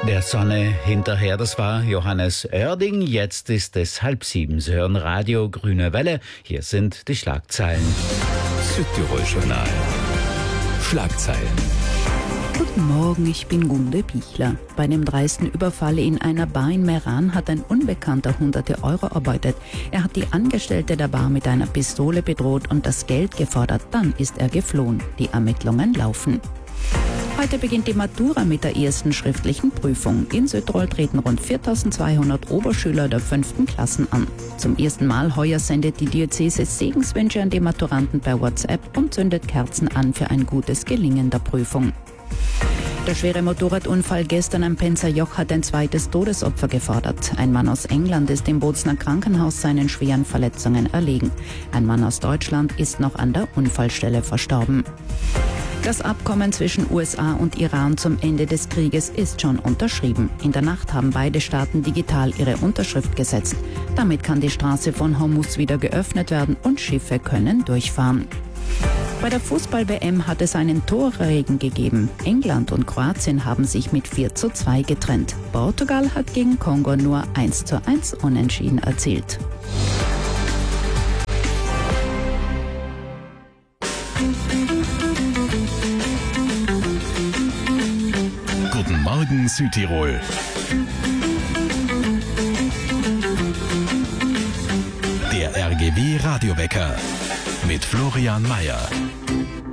Der Sonne hinterher, das war Johannes Oerding. Jetzt ist es 6:30. Sie hören Radio Grüne Welle. Hier sind die Schlagzeilen. Südtirol-Journal. Schlagzeilen. Guten Morgen, ich bin Gunde Pichler. Bei einem dreisten Überfall in einer Bar in Meran hat ein Unbekannter hunderte Euro erbeutet. Er hat die Angestellte der Bar mit einer Pistole bedroht und das Geld gefordert. Dann ist er geflohen. Die Ermittlungen laufen. Heute beginnt die Matura mit der ersten schriftlichen Prüfung. In Südtirol treten rund 4.200 Oberschüler der 5. Klassen an. Zum ersten Mal heuer sendet die Diözese Segenswünsche an die Maturanten per WhatsApp und zündet Kerzen an für ein gutes Gelingen der Prüfung. Der schwere Motorradunfall gestern am Penzer-Joch hat ein zweites Todesopfer gefordert. Ein Mann aus England ist im Bozner Krankenhaus seinen schweren Verletzungen erlegen. Ein Mann aus Deutschland ist noch an der Unfallstelle verstorben. Das Abkommen zwischen USA und Iran zum Ende des Krieges ist schon unterschrieben. In der Nacht haben beide Staaten digital ihre Unterschrift gesetzt. Damit kann die Straße von Hormuz wieder geöffnet werden und Schiffe können durchfahren. Bei der Fußball-WM hat es einen Torregen gegeben. England und Kroatien haben sich mit 4:2 getrennt. Portugal hat gegen Kongo nur 1:1 Unentschieden erzielt. Guten Morgen Südtirol. Der RGW Radiowecker mit Florian Mayer.